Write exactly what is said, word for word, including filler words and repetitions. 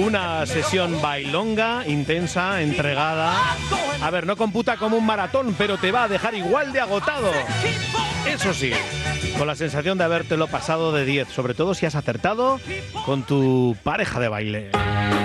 Una sesión bailonga, intensa, entregada. A ver, no computa como un maratón, pero te va a dejar igual de agotado. Eso sí, con la sensación de habértelo pasado de diez, sobre todo si has acertado con tu pareja de baile.